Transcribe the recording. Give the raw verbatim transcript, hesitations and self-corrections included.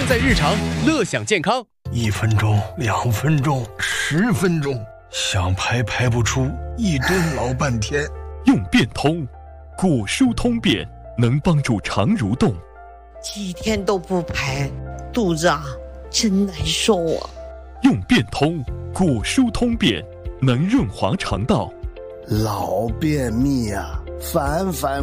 在日常，乐享健康。 一分钟，两分钟，十分钟，想排排不出，一蹲老半天。 用便通，果蔬通便，能帮助肠蠕动。 几天都不排，肚子啊真难受啊。 用便通，果蔬通便，能润滑肠道。 老便秘啊，反反